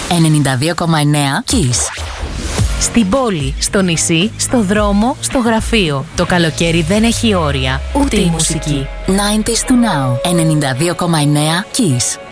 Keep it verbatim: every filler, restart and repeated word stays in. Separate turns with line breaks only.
ενενήντα δύο κόμμα εννέα Kiss.
Στην πόλη, στο νησί, στο δρόμο, στο γραφείο. Το καλοκαίρι δεν έχει όρια, ούτε η μουσική.
ενενήντα to now. ενενήντα δύο κόμμα εννέα Kiss.